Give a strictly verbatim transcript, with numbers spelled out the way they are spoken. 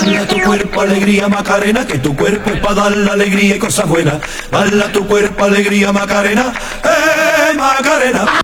Bala tu cuerpo, alegría, Macarena, que tu cuerpo es para dar la alegría y cosas buenas. Bala tu cuerpo, alegría, Macarena, eh, Macarena.